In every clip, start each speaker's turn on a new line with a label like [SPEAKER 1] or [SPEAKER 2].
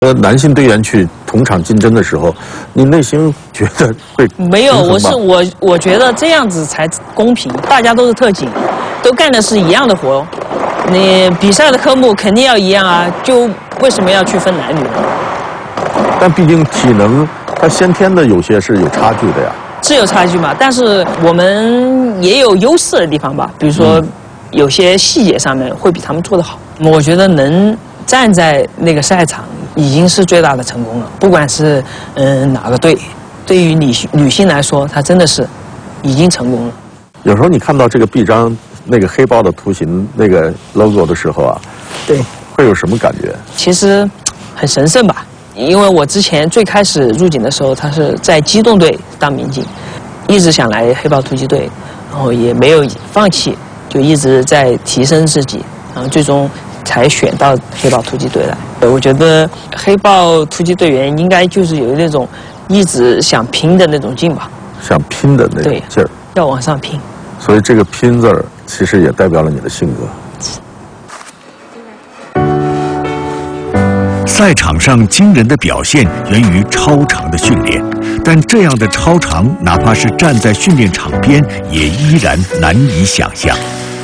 [SPEAKER 1] 男性队员去同场竞争的时候，你内心觉得会
[SPEAKER 2] 没有？我觉得这样子才公平，大家都是特警，都干的是一样的活，你比赛的科目肯定要一样啊，就为什么要区分男女呢？
[SPEAKER 1] 但毕竟体能，它先天的有些是有差距的呀。
[SPEAKER 2] 是有差距嘛，但是我们也有优势的地方吧，比如说有些细节上面会比他们做得好。我觉得能站在那个赛场已经是最大的成功了，不管是哪个队，对于女性来说，她真的是已经成功了。
[SPEAKER 1] 有时候你看到这个臂章那个黑豹的图形那个 logo 的时候啊，
[SPEAKER 2] 对，
[SPEAKER 1] 会有什么感觉？
[SPEAKER 2] 其实很神圣吧，因为我之前最开始入警的时候，他是在机动队当民警，一直想来黑豹突击队，然后也没有放弃，就一直在提升自己，然后最终才选到黑豹突击队来。我觉得黑豹突击队员应该就是有那种一直想拼的那种劲吧，
[SPEAKER 1] 想拼的那种劲儿，
[SPEAKER 2] 要往上拼。
[SPEAKER 1] 所以这个拼字儿其实也代表了你的性格。
[SPEAKER 3] 赛场上惊人的表现源于超长的训练，但这样的超长，哪怕是站在训练场边，也依然难以想象。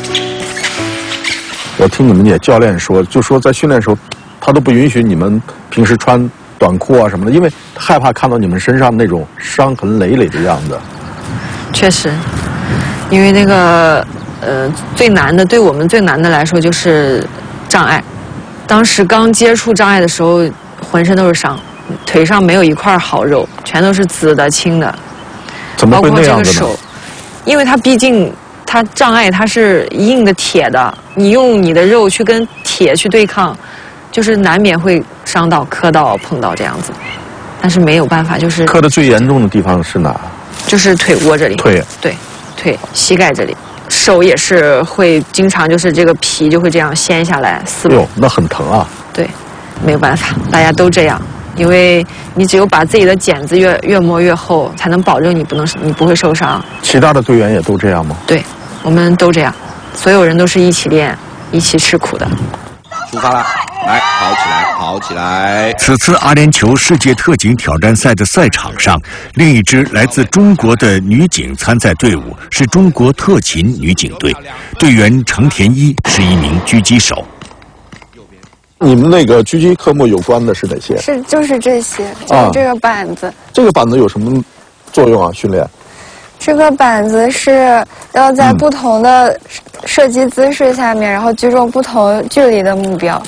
[SPEAKER 1] 我听你们也教练说，就说在训练的时候，他都不允许你们平时穿短裤啊什么的，因为害怕看到你们身上那种伤痕累累的样子。
[SPEAKER 4] 确实，因为那个最难的，对我们最难的来说就是障碍。当时刚接触障碍的时候，浑身都是伤，腿上没有一块好肉，全都是紫的、青的。
[SPEAKER 1] 怎么会那样的呢？
[SPEAKER 4] 包括这个手，因为它毕竟它障碍它是硬的铁的，你用你的肉去跟铁去对抗，就是难免会伤到、磕到、碰到这样子。但是没有办法，就是
[SPEAKER 1] 磕的最严重的地方是哪？
[SPEAKER 4] 就是腿窝这里。
[SPEAKER 1] 腿。
[SPEAKER 4] 对，腿、膝盖这里。手也是会经常就是这个皮就会这样掀下来撕破。
[SPEAKER 1] 哟，那很疼啊。
[SPEAKER 4] 对，没有办法，大家都这样，因为你只有把自己的茧子越磨越厚，才能保证你不会受伤。
[SPEAKER 1] 其他的队员也都这样吗？
[SPEAKER 4] 对，我们都这样，所有人都是一起练，一起吃苦的。
[SPEAKER 5] 出发了，来，跑起来，跑起来！
[SPEAKER 3] 此次阿联酋世界特警挑战赛的赛场上，另一支来自中国的女警参赛队伍是中国特勤女警队，队员程田一是一名狙击手。
[SPEAKER 1] 你们那个狙击科目有关的是哪些？
[SPEAKER 6] 就是这些，就是这个板子。
[SPEAKER 1] 这个板子有什么作用啊？训练？
[SPEAKER 6] 这个板子是要在不同的射击姿势下面，然后击中不同距离的目标。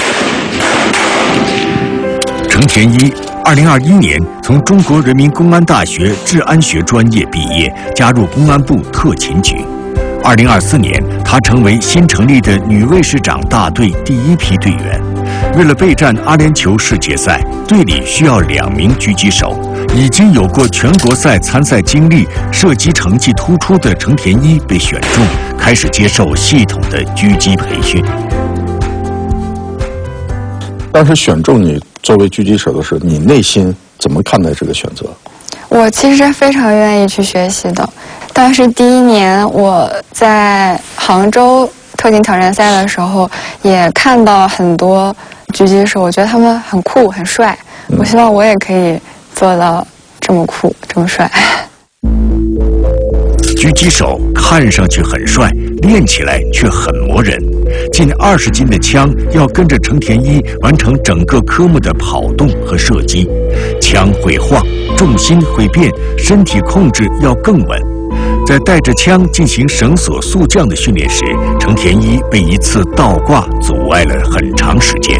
[SPEAKER 3] 程田一，2021年从中国人民公安大学治安学专业毕业，加入公安部特勤局。2024年，她成为新成立的女卫士长大队第一批队员。为了备战阿联酋世界赛，队里需要2名狙击手。已经有过全国赛参赛经历、射击成绩突出的程田一被选中，开始接受系统的狙击培训。
[SPEAKER 1] 当时选中你作为狙击手的时候，你内心怎么看待这个选择？
[SPEAKER 6] 我其实非常愿意去学习的。当时第1年我在杭州特警挑战赛的时候，也看到很多狙击手，我觉得他们很酷、很帅。我希望我也可以做到这么酷、这么帅。
[SPEAKER 3] 狙击手看上去很帅，练起来却很磨人。近20斤的枪要跟着程田一完成整个科目的跑动和射击，枪会晃，重心会变，身体控制要更稳。在带着枪进行绳索速降的训练时，程田一被一次倒挂阻碍了很长时间。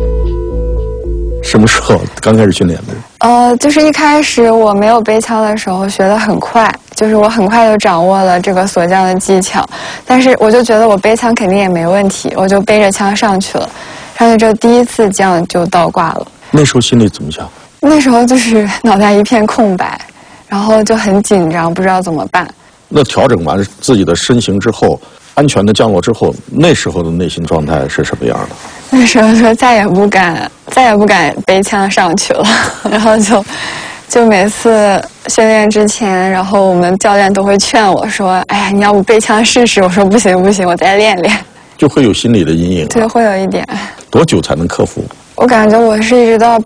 [SPEAKER 1] 什么时候刚开始训练的？
[SPEAKER 6] 就是一开始我没有背枪的时候学得很快，就是我很快就掌握了这个锁降的技巧，但是我就觉得我背枪肯定也没问题，我就背着枪上去了，上去之后第一次降就倒挂了。
[SPEAKER 1] 那时候心里怎么想？
[SPEAKER 6] 那时候就是脑袋一片空白，然后就很紧张，不知道怎么办。
[SPEAKER 1] 那调整完自己的身形之后，安全的降落之后，那时候的内心状态是什么样的？
[SPEAKER 6] 那时候说再也不敢背枪上去了，然后就每次训练之前，然后我们教练都会劝我说：“哎呀，你要不背枪试试？”我说：“不行，我再练练。”
[SPEAKER 1] 就会有心理的阴影。
[SPEAKER 6] 对，会有一点。
[SPEAKER 1] 多久才能克服？
[SPEAKER 6] 我感觉我是一直到